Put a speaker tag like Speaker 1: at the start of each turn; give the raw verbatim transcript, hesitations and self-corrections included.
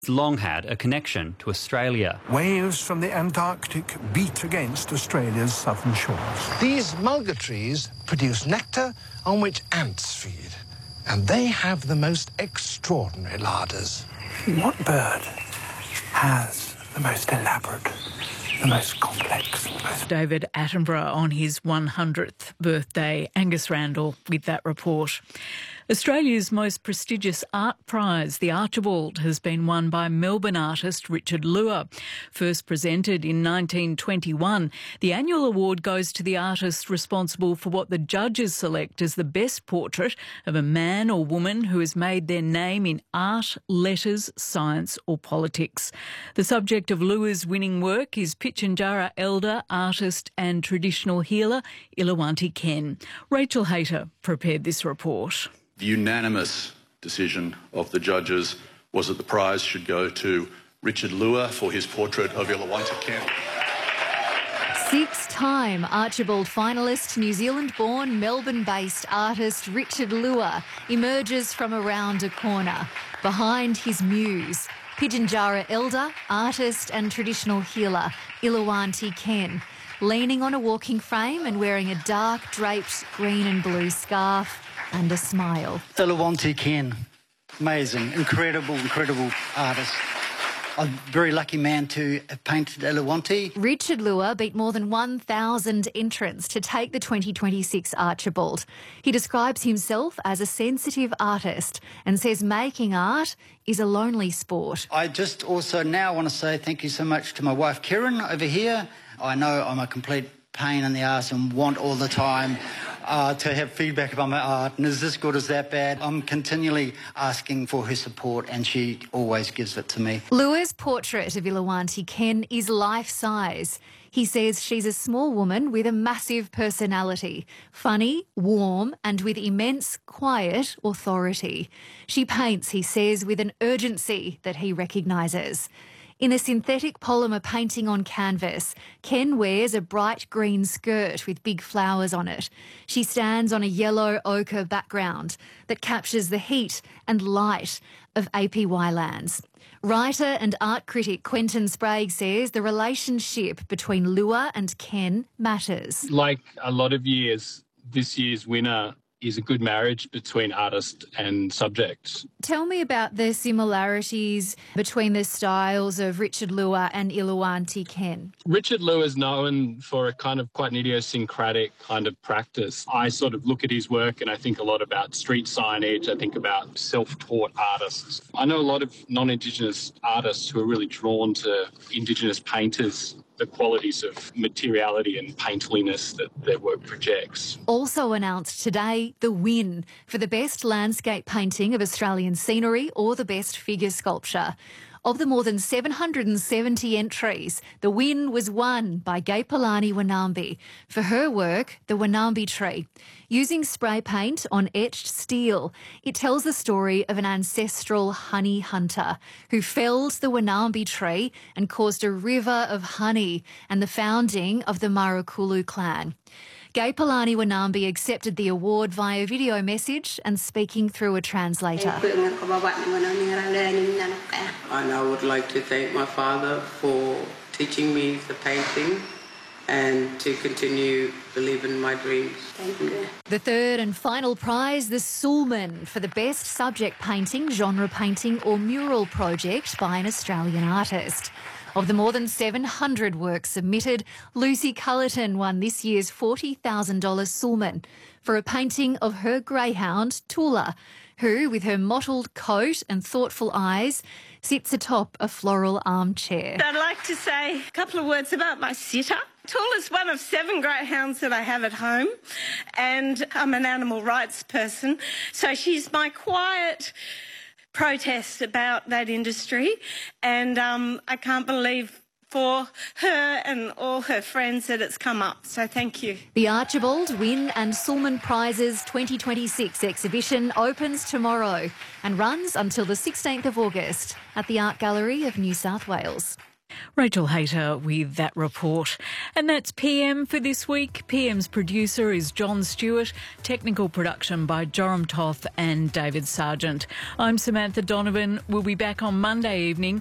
Speaker 1: long had a connection to Australia.
Speaker 2: Waves from the Antarctic beat against Australia's southern shores.
Speaker 3: These mulga trees produce nectar on which ants feed, and they have the most extraordinary larders.
Speaker 2: What bird has the most elaborate, the most complex, the most...
Speaker 4: David Attenborough on his one hundredth birthday. Angus Randall with that report. Australia's most prestigious art prize, the Archibald, has been won by Melbourne artist Richard Luer. First presented in nineteen twenty-one, the annual award goes to the artist responsible for what the judges select as the best portrait of a man or woman who has made their name in art, letters, science or politics. The subject of Luer's winning work is Pitjantjatjara elder, artist and traditional healer Ilawanti Ken. Rachel Hayter prepared this report.
Speaker 5: The unanimous decision of the judges was that the prize should go to Richard Luer for his portrait of Ilawanti Ken.
Speaker 6: Six-time Archibald finalist, New Zealand-born, Melbourne-based artist Richard Luer emerges from around a corner. Behind his muse, Pitjantjatjara elder, artist and traditional healer Ilawanti Ken, leaning on a walking frame and wearing a dark draped green and blue scarf and a smile.
Speaker 7: Ilawanti Ken, amazing, incredible, incredible artist. I'm a very lucky man to have painted Ilawanti.
Speaker 6: Richard Luer beat more than one thousand entrants to take the twenty twenty-six Archibald. He describes himself as a sensitive artist and says making art is a lonely sport.
Speaker 7: I just also now want to say thank you so much to my wife Karen over here. I know I'm a complete pain in the arse and want all the time uh, to have feedback about my art, and is this good, is that bad? I'm continually asking for her support and she always gives it to me.
Speaker 6: Luer's portrait of Ilawanti Ken is life-size. He says she's a small woman with a massive personality, funny, warm and with immense quiet authority. She paints, he says, with an urgency that he recognises. In a synthetic polymer painting on canvas, Ken wears a bright green skirt with big flowers on it. She stands on a yellow ochre background that captures the heat and light of A P Y lands. Writer and art critic Quentin Sprague says the relationship between Luer and Ken matters.
Speaker 8: Like a lot of years, this year's winner is a good marriage between artist and subject.
Speaker 6: Tell me about the similarities between the styles of Richard Luer and Ilawanti Ken.
Speaker 8: Richard Luer is known for a kind of quite an idiosyncratic kind of practice. I sort of look at his work and I think a lot about street signage. I think about self-taught artists. I know a lot of non-Indigenous artists who are really drawn to Indigenous painters, the qualities of materiality and painterliness that their work projects.
Speaker 6: Also announced today, the win for the best landscape painting of Australian scenery or the best figure sculpture. Of the more than seven hundred seventy entries, the win was won by Gaipalani Wanambi for her work, The Wanambi Tree. Using spray paint on etched steel, it tells the story of an ancestral honey hunter who felled the Wanambi tree and caused a river of honey and the founding of the Marukulu clan. Gaipalani Wanambi accepted the award via video message and speaking through a translator.
Speaker 9: And I would like to thank my father for teaching me the painting and to continue believing my dreams. Thank you.
Speaker 6: The third and final prize, the Sulman, for the best subject painting, genre painting or mural project by an Australian artist. Of the more than seven hundred works submitted, Lucy Cullerton won this year's forty thousand dollars Sulman for a painting of her greyhound, Tula, who, with her mottled coat and thoughtful eyes, sits atop a floral armchair.
Speaker 10: I'd like to say a couple of words about my sitter. Tula's one of seven greyhounds that I have at home, and I'm an animal rights person, so she's my quiet protest about that industry, and um, I can't believe for her and all her friends that it's come up, so thank you.
Speaker 6: The Archibald, Win and Sulman Prizes twenty twenty-six exhibition opens tomorrow and runs until the sixteenth of August at the Art Gallery of New South Wales.
Speaker 4: Rachel Hayter with that report. And that's P M for this week. P M's producer is John Stewart. Technical production by Joram Toth and David Sargent. I'm Samantha Donovan. We'll be back on Monday evening